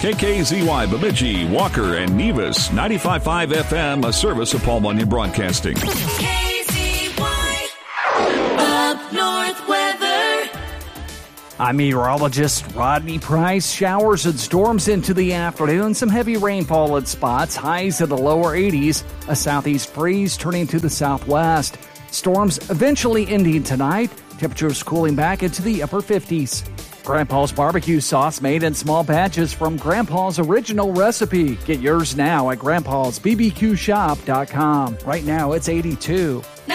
KKZY, Bemidji, Walker, and Nevis. 95.5 FM, a service of Paul Bunyan Broadcasting. KZY, up north weather. I'm meteorologist Rodney Price. Showers and storms into the afternoon. Some heavy rainfall at spots. Highs in the lower 80s. A southeast breeze turning to the southwest. Storms eventually ending tonight. Temperatures cooling back into the upper 50s. Grandpa's barbecue sauce made in small batches from Grandpa's original recipe. Get yours now at grandpasbbqshop.com. Right now it's 82.